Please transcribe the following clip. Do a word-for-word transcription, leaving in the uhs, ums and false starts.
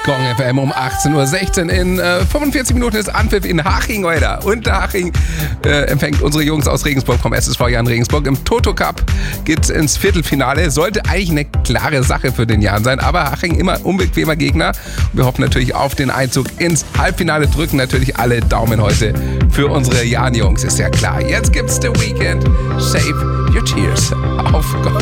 Gong F M um achtzehn Uhr sechzehn. In äh, fünfundvierzig Minuten ist Anpfiff in Haching, Alter. Unterhaching äh, empfängt unsere Jungs aus Regensburg vom S S V Jan Regensburg. Im Toto Cup geht's ins Viertelfinale. Sollte eigentlich eine klare Sache für den Jan sein, aber Haching immer unbequemer Gegner. Wir hoffen natürlich auf den Einzug ins Halbfinale, drücken natürlich alle Daumen heute für unsere Jan-Jungs, ist ja klar. Jetzt gibt's The Weeknd. Save Your Tears auf Gong.